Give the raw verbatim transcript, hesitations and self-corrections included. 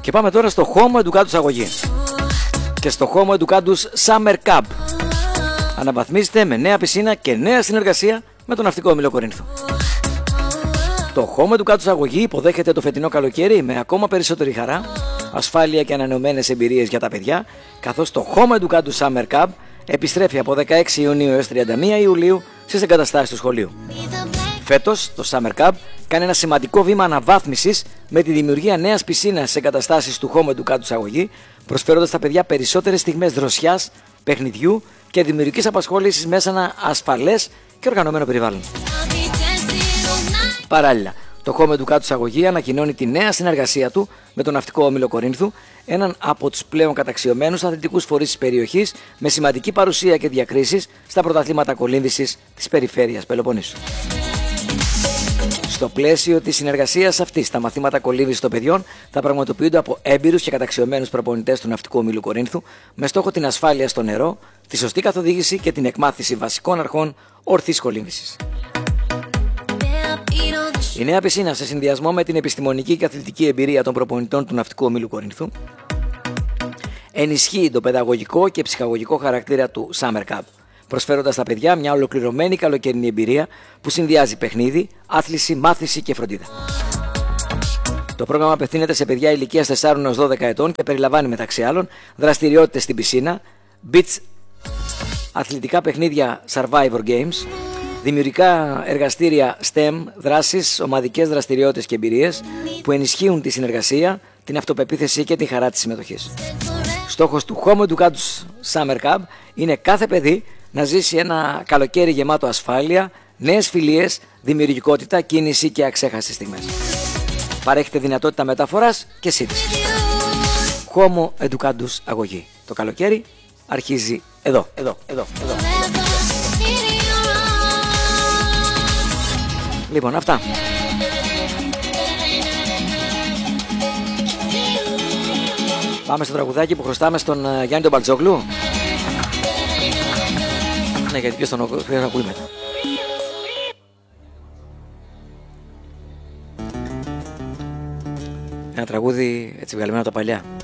Και πάμε τώρα στο Homo Educatus αγωγή και στο Homo Educatus Summer Cup. Αναβαθμίζεται με νέα πισίνα και νέα συνεργασία με τον Ναυτικό Όμιλο Κορίνθου. Το Homo Educatus αγωγή υποδέχεται το φετινό καλοκαίρι με ακόμα περισσότερη χαρά, ασφάλεια και ανανεωμένες εμπειρίες για τα παιδιά, καθώς το Homo Educatus Summer Cup επιστρέφει από δεκαέξι Ιουνίου έως τριάντα μία Ιουλίου στις εγκαταστάσεις του σχολείου. Φέτος το Summer Cup κάνει ένα σημαντικό βήμα αναβάθμισης με τη δημιουργία νέας πισίνας στις εγκαταστάσεις του Homo Educatus αγωγή, προσφέροντας στα παιδιά περισσότερες στιγμές δροσιάς, παιχνιδιού και δημιουργικής απασχόλησης μέσα ένα ασφαλές και οργανωμένο περιβάλλον. Παράλληλα, το Homo Educatus αγωγή ανακοινώνει τη νέα συνεργασία του με τον Ναυτικό Όμιλο Κορίνθου, έναν από τους πλέον καταξιωμένους αθλητικούς φορείς της περιοχής, με σημαντική παρουσία και διακρίσεις στα πρωταθλήματα κολύμβησης της περιφέρειας Πελοποννήσου. Στο πλαίσιο της συνεργασίας αυτής, τα μαθήματα κολύμβησης των παιδιών θα πραγματοποιούνται από έμπειρους και καταξιωμένους προπονητές του Ναυτικού Ομίλου Κορίνθου, με στόχο την ασφάλεια στο νερό, τη σωστή καθοδήγηση και την εκμάθηση βασικών αρχών ορθής κολύμβησης. Η νέα πισίνα, σε συνδυασμό με την επιστημονική και αθλητική εμπειρία των προπονητών του Ναυτικού Ομίλου Κορίνθου, ενισχύει το παιδαγωγικό και ψυχαγωγικό χαρακτήρα του Summer Cup, προσφέροντας στα παιδιά μια ολοκληρωμένη καλοκαιρινή εμπειρία που συνδυάζει παιχνίδι, άθληση, μάθηση και φροντίδα. Το πρόγραμμα απευθύνεται σε παιδιά ηλικίας τεσσάρων έως δώδεκα ετών και περιλαμβάνει μεταξύ άλλων δραστηριότητες στην πισίνα, beach, αθλητικά παιχνίδια Survivor Games, δημιουργικά εργαστήρια STEM, δράσεις, ομαδικές δραστηριότητες και εμπειρίες που ενισχύουν τη συνεργασία, την αυτοπεποίθηση και τη χαρά της συμμετοχής. Στόχος του Homo Educatus Summer Cup είναι κάθε παιδί να ζήσει ένα καλοκαίρι γεμάτο ασφάλεια, νέες φιλίες, δημιουργικότητα, κίνηση και αξέχαστες στιγμές. Παρέχεται δυνατότητα μεταφοράς και σύντησης. Homo Educatus αγωγή. Το καλοκαίρι αρχίζει εδώ, εδώ, εδώ, εδώ. Λοιπόν, αυτά. Πάμε στο τραγουδάκι που χρωστάμε στον uh, Γιάννη τον Μπαλτζόγλου. Ναι, γιατί ποιος τον ακούει μετά. Ένα τραγούδι έτσι βγαλμένο από τα παλιά.